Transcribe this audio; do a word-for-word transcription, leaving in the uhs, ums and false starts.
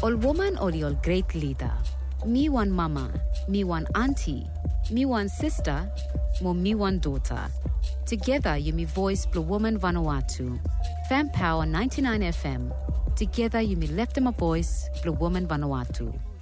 Ol woman or ol great leader. Me one mama, me one auntie, me one sister, mo me one daughter. Together you me voice Blue Woman Vanuatu. Fan Power ninety-nine F M. Together you me left them a voice Blue Woman Vanuatu.